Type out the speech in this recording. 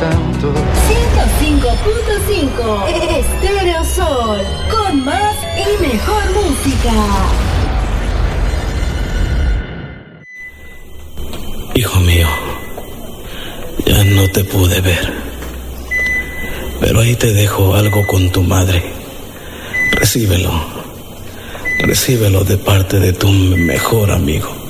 tanto. 105.5 Estéreo Sol, con más y mejor música. Hijo mío, ya no te pude ver, pero ahí te dejo algo con tu madre. Recíbelo de parte de tu mejor amigo.